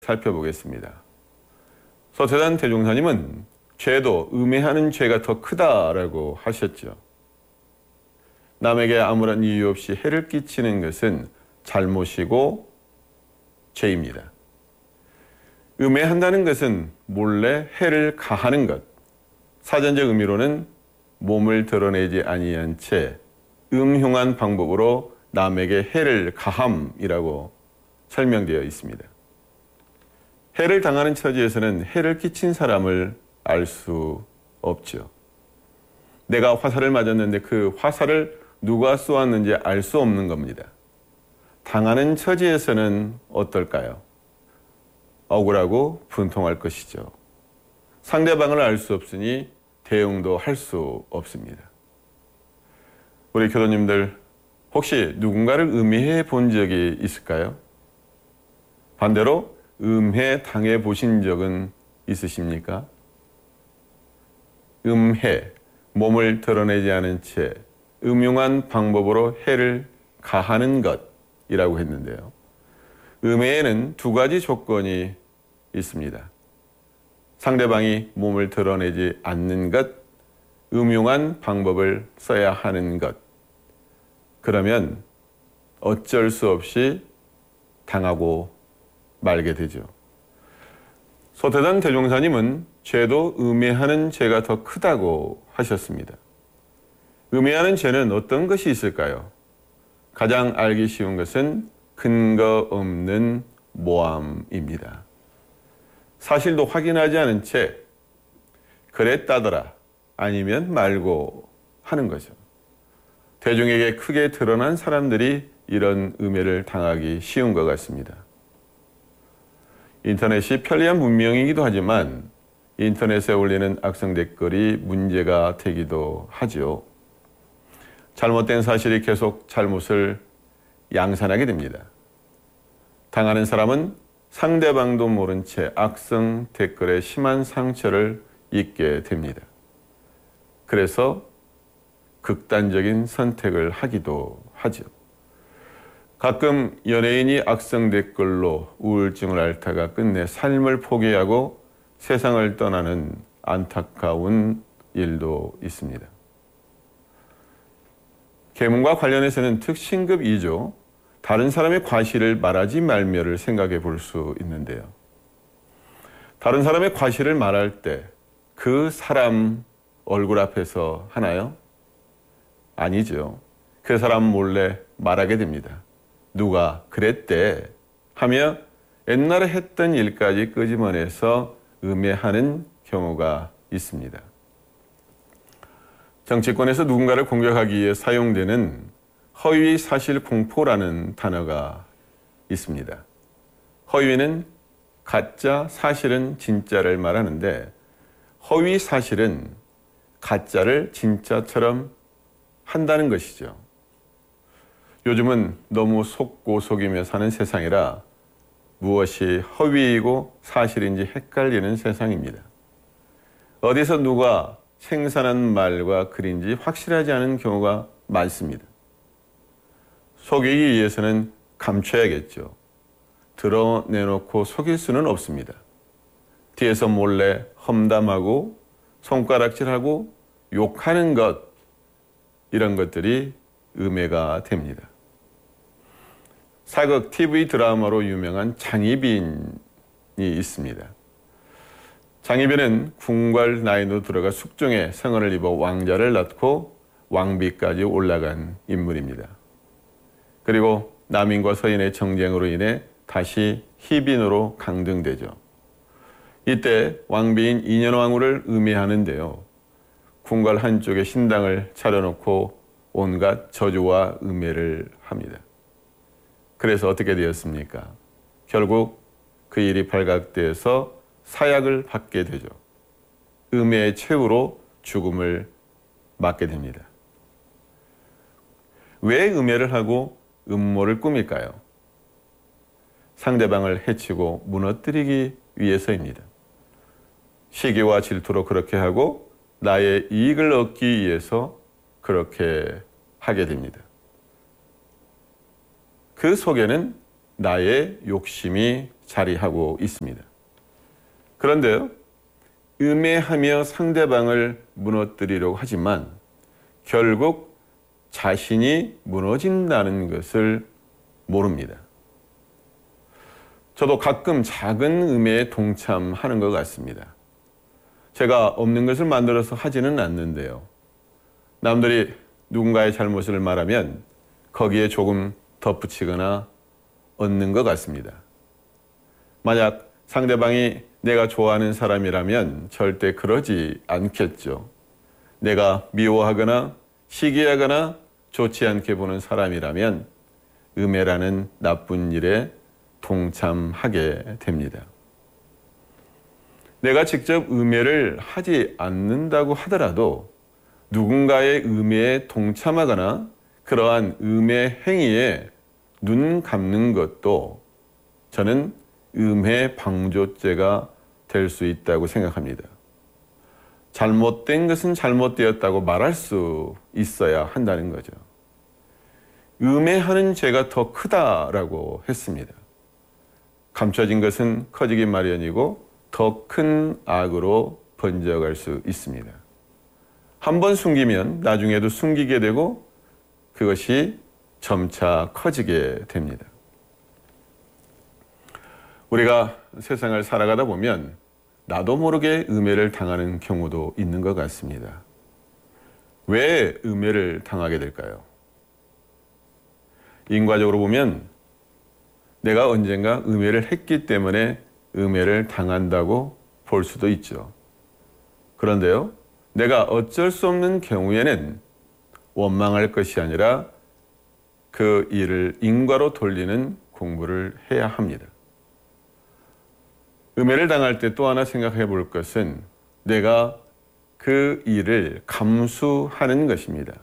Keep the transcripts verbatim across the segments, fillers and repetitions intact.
살펴보겠습니다. 서태단 대종사님은 죄도 음해하는 죄가 더 크다라고 하셨죠. 남에게 아무런 이유 없이 해를 끼치는 것은 잘못이고 죄입니다. 음해한다는 것은 몰래 해를 가하는 것. 사전적 의미로는 몸을 드러내지 아니한 채 음흉한 방법으로 남에게 해를 가함이라고 설명되어 있습니다. 해를 당하는 처지에서는 해를 끼친 사람을 알 수 없죠. 내가 화살을 맞았는데 그 화살을 누가 쏘았는지 알 수 없는 겁니다. 당하는 처지에서는 어떨까요? 억울하고 분통할 것이죠. 상대방을 알 수 없으니 대응도 할 수 없습니다. 우리 교도님들 혹시 누군가를 음해해 본 적이 있을까요? 반대로 음해 당해 보신 적은 있으십니까? 음해, 몸을 드러내지 않은 채 음흉한 방법으로 해를 가하는 것이라고 했는데요. 음해에는 두 가지 조건이 있습니다. 상대방이 몸을 드러내지 않는 것, 음흉한 방법을 써야 하는 것. 그러면 어쩔 수 없이 당하고 말게 되죠. 서태단 대종사님은 죄도 음해하는 죄가 더 크다고 하셨습니다. 음해하는 죄는 어떤 것이 있을까요? 가장 알기 쉬운 것은 근거 없는 모함입니다. 사실도 확인하지 않은 채 그랬다더라 아니면 말고 하는 거죠. 대중에게 크게 드러난 사람들이 이런 음해를 당하기 쉬운 것 같습니다. 인터넷이 편리한 문명이기도 하지만 인터넷에 올리는 악성 댓글이 문제가 되기도 하죠. 잘못된 사실이 계속 잘못을 양산하게 됩니다. 당하는 사람은 상대방도 모른 채 악성 댓글에 심한 상처를 입게 됩니다. 그래서 극단적인 선택을 하기도 하죠. 가끔 연예인이 악성 댓글로 우울증을 앓다가 끝내 삶을 포기하고 세상을 떠나는 안타까운 일도 있습니다. 계문과 관련해서는 특신급 이 조 다른 사람의 과실을 말하지 말며를 생각해 볼 수 있는데요. 다른 사람의 과실을 말할 때 그 사람 얼굴 앞에서 하나요? 아니죠. 그 사람 몰래 말하게 됩니다. 누가 그랬대 하며 옛날에 했던 일까지 끄집어내서 음해하는 경우가 있습니다. 정치권에서 누군가를 공격하기 위해 사용되는 허위 사실 공포라는 단어가 있습니다. 허위는 가짜, 사실은 진짜를 말하는데 허위 사실은 가짜를 진짜처럼 한다는 것이죠. 요즘은 너무 속고 속이며 사는 세상이라 무엇이 허위이고 사실인지 헷갈리는 세상입니다. 어디서 누가 생산한 말과 글인지 확실하지 않은 경우가 많습니다. 속이기 위해서는 감춰야겠죠. 드러내놓고 속일 수는 없습니다. 뒤에서 몰래 험담하고 손가락질하고 욕하는 것, 이런 것들이 음해가 됩니다. 사극 티비 드라마로 유명한 장희빈이 있습니다. 장희빈은 궁궐 나이로 들어가 숙종의 성을 입어 왕자를 낳고 왕비까지 올라간 인물입니다. 그리고 남인과 서인의 정쟁으로 인해 다시 희빈으로 강등되죠. 이때 왕비인 인현왕후를 음해하는데요. 궁궐 한쪽에 신당을 차려놓고 온갖 저주와 음해를 합니다. 그래서 어떻게 되었습니까? 결국 그 일이 발각돼서 사약을 받게 되죠. 음해의 최후로 죽음을 맞게 됩니다. 왜 음해를 하고 음모를 꾸밀까요? 상대방을 해치고 무너뜨리기 위해서입니다. 시기와 질투로 그렇게 하고 나의 이익을 얻기 위해서 그렇게 하게 됩니다. 그 속에는 나의 욕심이 자리하고 있습니다. 그런데요, 음해하며 상대방을 무너뜨리려고 하지만 결국 자신이 무너진다는 것을 모릅니다. 저도 가끔 작은 음해에 동참하는 것 같습니다. 제가 없는 것을 만들어서 하지는 않는데요. 남들이 누군가의 잘못을 말하면 거기에 조금 덧붙이거나 얻는 것 같습니다. 만약 상대방이 내가 좋아하는 사람이라면 절대 그러지 않겠죠. 내가 미워하거나 시기하거나 좋지 않게 보는 사람이라면 음해라는 나쁜 일에 동참하게 됩니다. 내가 직접 음해를 하지 않는다고 하더라도 누군가의 음해에 동참하거나 그러한 음해 행위에 눈 감는 것도 저는 음해 방조죄가 될 수 있다고 생각합니다. 잘못된 것은 잘못되었다고 말할 수 있어야 한다는 거죠. 음해하는 죄가 더 크다라고 했습니다. 감춰진 것은 커지기 마련이고 더 큰 악으로 번져갈 수 있습니다. 한 번 숨기면 나중에도 숨기게 되고 그것이 점차 커지게 됩니다. 우리가 세상을 살아가다 보면 나도 모르게 음해를 당하는 경우도 있는 것 같습니다. 왜 음해를 당하게 될까요? 인과적으로 보면 내가 언젠가 음해를 했기 때문에 음해를 당한다고 볼 수도 있죠. 그런데요, 내가 어쩔 수 없는 경우에는 원망할 것이 아니라 그 일을 인과로 돌리는 공부를 해야 합니다. 음해를 당할 때 또 하나 생각해 볼 것은 내가 그 일을 감수하는 것입니다.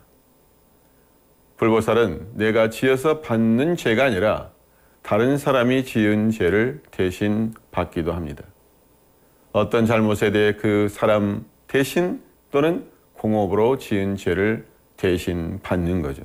불보살은 내가 지어서 받는 죄가 아니라 다른 사람이 지은 죄를 대신 받기도 합니다. 어떤 잘못에 대해 그 사람 대신 또는 공업으로 지은 죄를 대신 받는 거죠.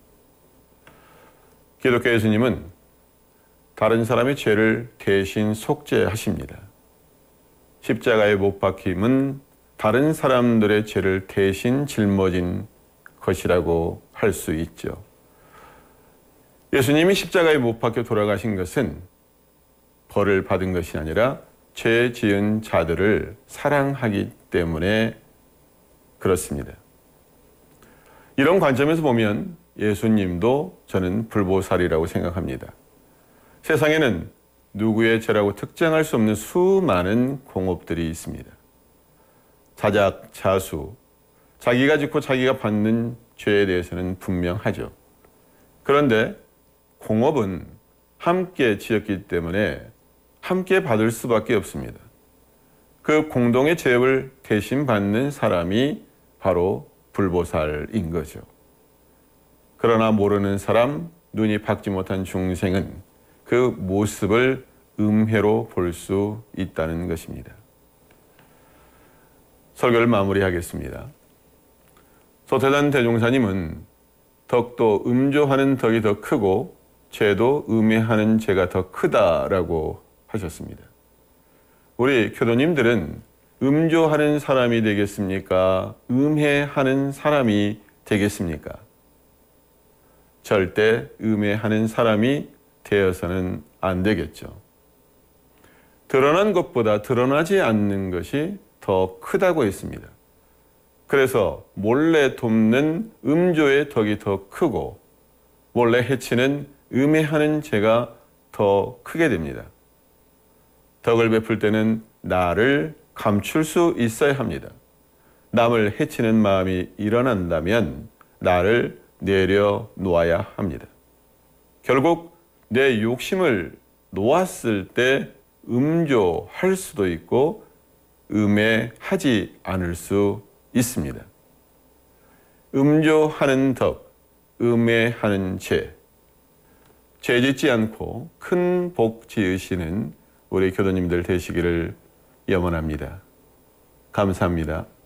기독교 예수님은 다른 사람의 죄를 대신 속죄하십니다. 십자가에 못 박힘은 다른 사람들의 죄를 대신 짊어진 것이라고 할 수 있죠. 예수님이 십자가에 못 박혀 돌아가신 것은 벌을 받은 것이 아니라 죄 지은 자들을 사랑하기 때문에 그렇습니다. 이런 관점에서 보면 예수님도 저는 불보살이라고 생각합니다. 세상에는 누구의 죄라고 특정할 수 없는 수많은 공업들이 있습니다. 자작자수, 자기가 짓고 자기가 받는 죄에 대해서는 분명하죠. 그런데 공업은 함께 지었기 때문에 함께 받을 수밖에 없습니다. 그 공동의 죄를 대신 받는 사람이 바로 불보살인 거죠. 그러나 모르는 사람, 눈이 밝지 못한 중생은 그 모습을 음해로 볼 수 있다는 것입니다. 설교를 마무리하겠습니다. 소태단 대종사님은 덕도 음조하는 덕이 더 크고 죄도 음해하는 죄가 더 크다라고 하셨습니다. 우리 교도님들은 음조하는 사람이 되겠습니까? 음해하는 사람이 되겠습니까? 절대 음해하는 사람이 되어서는 안 되겠죠. 드러난 것보다 드러나지 않는 것이 더 크다고 했습니다. 그래서 몰래 돕는 음조의 덕이 더 크고 몰래 해치는 음해하는 죄가 더 크게 됩니다. 덕을 베풀 때는 나를 감출 수 있어야 합니다. 남을 해치는 마음이 일어난다면 나를 내려놓아야 합니다. 결국 내 욕심을 놓았을 때 음조할 수도 있고 음해하지 않을 수 있습니다. 음조하는 덕, 음해하는 죄, 죄 짓지 않고 큰 복 지으시는 우리 교도님들 되시기를 염원합니다. 감사합니다.